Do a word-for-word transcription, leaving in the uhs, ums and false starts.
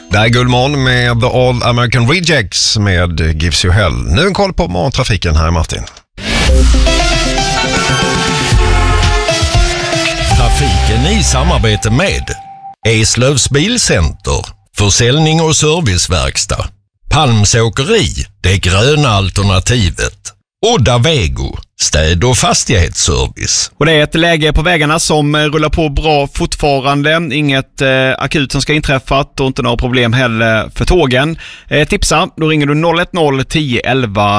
Det är Gullmorgon med The All American Rejects med Gives You Hell. Nu en koll på morgontrafiken här, Martin. Trafiken i samarbete med Eslövs Bilcenter, försäljning och serviceverkstad, Palms Åkeri, det gröna alternativet, Odda Vego, städ- och fastighetsservice. Och det är ett läge på vägarna som rullar på bra fortfarande. Inget eh, akut som ska inträffa och inte några problem heller för tågen. Eh, tipsa, då ringer du noll ett noll tio elva